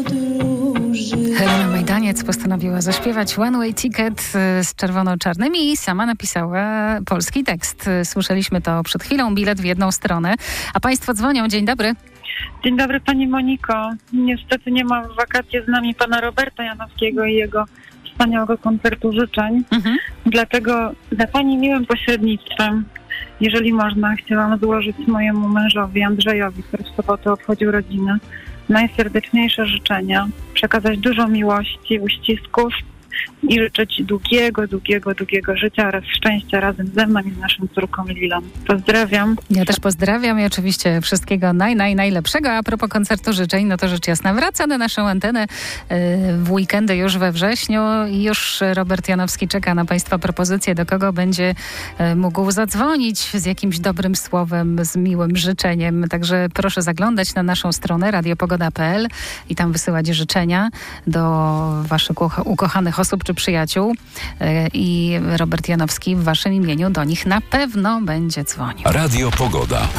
Helena Majdaniec postanowiła zaśpiewać One Way Ticket z czerwono-czarnymi i sama napisała polski tekst. Słyszeliśmy to przed chwilą, bilet w jedną stronę. A państwo dzwonią. Dzień dobry. Dzień dobry pani Moniko. Niestety nie ma w wakacje z nami pana Roberta Janowskiego i jego wspaniałego koncertu życzeń. Dlatego za pani miłym pośrednictwem, jeżeli można, chciałam złożyć mojemu mężowi Andrzejowi, który w sobotę obchodził rodzinę, najserdeczniejsze życzenia, przekazać dużo miłości, uścisków i życzyć długiego życia oraz szczęścia razem ze mną i z naszą córką Lilą. Pozdrawiam. Ja też pozdrawiam i oczywiście wszystkiego najlepszego. A propos koncertu życzeń, no to rzecz jasna wraca na naszą antenę w weekendy już we wrześniu i już Robert Janowski czeka na państwa propozycje, do kogo będzie mógł zadzwonić z jakimś dobrym słowem, z miłym życzeniem. Także proszę zaglądać na naszą stronę radiopogoda.pl i tam wysyłać życzenia do waszych ukochanych osób czy przyjaciół i Robert Janowski w waszym imieniu do nich na pewno będzie dzwonił. Radio Pogoda.